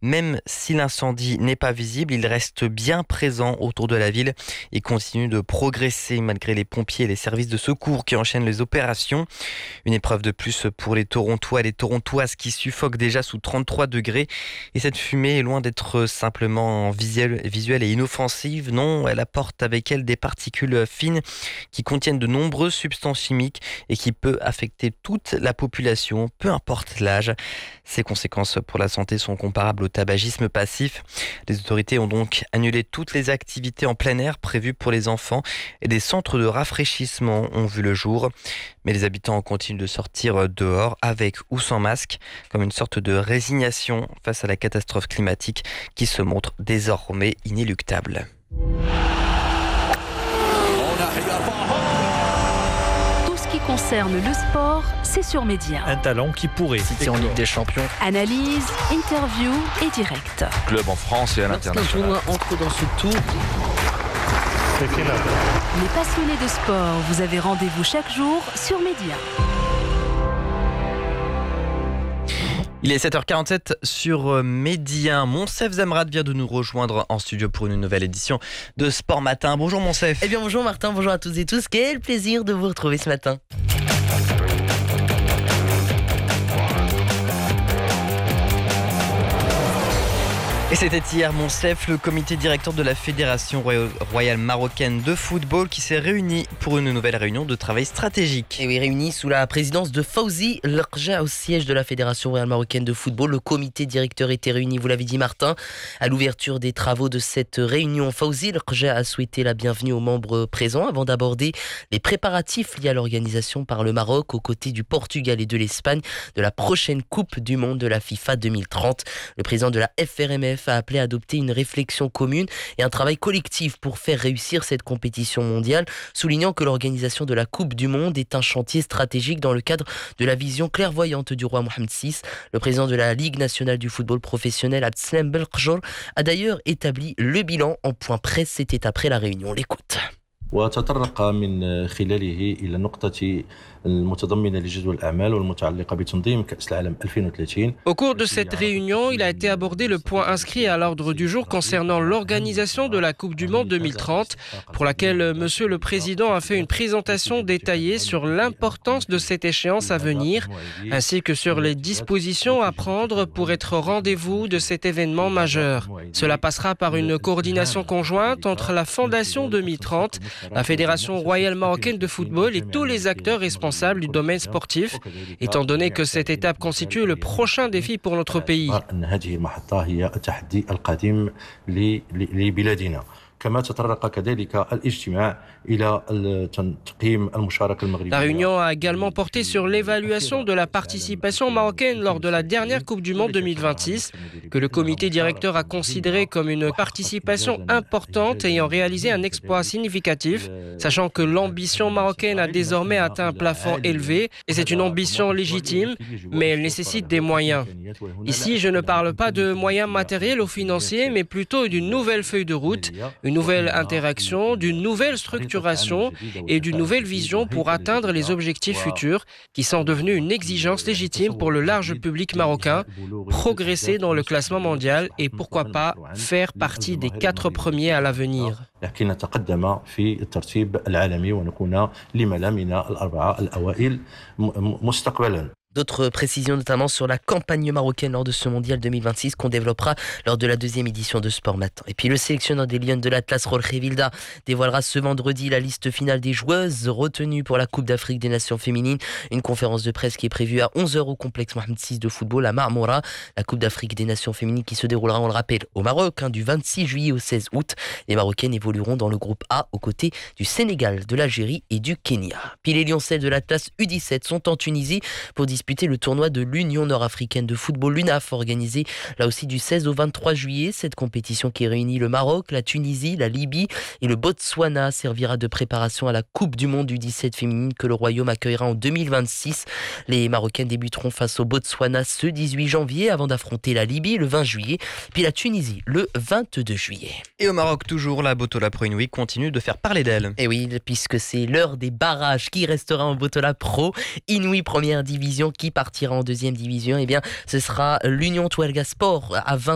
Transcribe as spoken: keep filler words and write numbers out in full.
Même si l'incendie n'est pas visible, il reste bien présent autour de la ville et continue de progresser malgré les pompiers et les services de secours qui enchaînent les opérations. Une épreuve de plus pour les Torontois et les Torontoises qui suffoquent déjà sous trente-trois degrés. Et cette fumée est loin d'être simplement visuelle, visuelle et inoffensive. Non, elle apporte avec elle des particules fines qui contiennent de nombreuses substances chimiques et qui peut affecter toute la population, peu importe l'âge. Ses conséquences pour la santé sont comparables au tabagisme passif. Les autorités ont donc annulé toutes les activités en plein air prévues pour les enfants et des centres de rafraîchissement ont vu le jour. Mais les habitants continuent de sortir dehors avec ou sans masque, comme une sorte de résignation face à la catastrophe climatique qui se montre désormais inéluctable. Tout ce qui concerne le sport, c'est sur Média. Un talent qui pourrait citer en Ligue des Champions. Analyse, interview et direct. Club en France et à l'international. Lorsqu'un tournoi entre dans ce tour. Les passionnés de sport, vous avez rendez-vous chaque jour sur Média. Il est sept heures quarante-sept sur Média. Monsef Zamrad vient de nous rejoindre en studio pour une nouvelle édition de Sport Matin. Bonjour Monsef. Eh bien bonjour Martin, bonjour à tous et tous. Quel plaisir de vous retrouver ce matin. Et c'était hier, Monsef, le comité directeur de la Fédération royale marocaine de football qui s'est réuni pour une nouvelle réunion de travail stratégique. Et oui, réuni sous la présidence de Fawzi Lerja au siège de la Fédération royale marocaine de football. Le comité directeur était réuni, vous l'avez dit Martin. À l'ouverture des travaux de cette réunion, Fawzi Lerja a souhaité la bienvenue aux membres présents avant d'aborder les préparatifs liés à l'organisation par le Maroc aux côtés du Portugal et de l'Espagne de la prochaine Coupe du Monde de la FIFA deux mille trente. Le président de la F R M F a appelé à adopter une réflexion commune et un travail collectif pour faire réussir cette compétition mondiale, soulignant que l'organisation de la Coupe du Monde est un chantier stratégique dans le cadre de la vision clairvoyante du roi Mohamed six. Le président de la Ligue nationale du football professionnel, Abdeslam Belkjor, a d'ailleurs établi le bilan en point presse. C'était après la réunion. On l'écoute. وتطرق من خلاله إلى النقطة المتضمنة لجدول الأعمال والمتعلقة بتنظيم كأس العالم ألفين وثلاثين. Au cours de cette réunion, il a été abordé le point inscrit à l'ordre du jour concernant l'organisation de la Coupe du Monde deux mille trente, pour laquelle Monsieur le Président a fait une présentation détaillée sur l'importance de cette échéance à venir, ainsi que sur les dispositions à prendre pour être au rendez-vous de cet événement majeur. Cela passera par une coordination conjointe entre la Fondation deux mille trente, la Fédération royale marocaine de football et tous les acteurs responsables du domaine sportif, étant donné que cette étape constitue le prochain défi pour notre pays. كما تطرق كذلك الاجتماع إلى تقييم المشاركة المغربية. La réunion a également porté sur l'évaluation de la participation marocaine lors de la dernière Coupe du Monde deux mille vingt-six, que le comité directeur a considéré comme une participation importante ayant réalisé un exploit significatif, sachant que l'ambition marocaine a désormais atteint un plafond élevé, et c'est une ambition légitime, mais elle nécessite des moyens. Ici, je ne parle pas de moyens matériels ou financiers, mais plutôt d'une nouvelle feuille de route, une nouvelle interaction, d'une nouvelle structuration et d'une nouvelle vision pour atteindre les objectifs futurs qui sont devenus une exigence légitime pour le large public marocain, progresser dans le classement mondial et pourquoi pas faire partie des quatre premiers à l'avenir. D'autres précisions notamment sur la campagne marocaine lors de ce mondial deux mille vingt-six qu'on développera lors de la deuxième édition de Sport Matin. Et puis le sélectionneur des Lions de l'Atlas, Jorge Vilda, dévoilera ce vendredi la liste finale des joueuses retenues pour la Coupe d'Afrique des Nations féminines. Une conférence de presse qui est prévue à onze heures au complexe Mohamed six de football à Marmora. La Coupe d'Afrique des Nations féminines qui se déroulera, on le rappelle, au Maroc, hein, du vingt-six juillet au seize août. Les Marocaines évolueront dans le groupe A aux côtés du Sénégal, de l'Algérie et du Kenya. Puis les Lioncelles de l'Atlas U dix-sept sont en Tunisie pour disputer le tournoi de l'Union nord-africaine de football, l'U N A F, organisé là aussi du seize au vingt-trois juillet. Cette compétition qui réunit le Maroc, la Tunisie, la Libye et le Botswana servira de préparation à la Coupe du Monde U dix-sept féminine que le Royaume accueillera en deux mille vingt-six. Les Marocaines débuteront face au Botswana ce dix-huit janvier avant d'affronter la Libye le vingt juillet, puis la Tunisie le vingt-deux juillet. Et au Maroc toujours, la Botola Pro Inouï continue de faire parler d'elle. Et oui, puisque c'est l'heure des barrages. Qui restera en Botola Pro Inouï première division, qui partira en deuxième division? Eh bien, ce sera l'Union Touareg Sport à vingt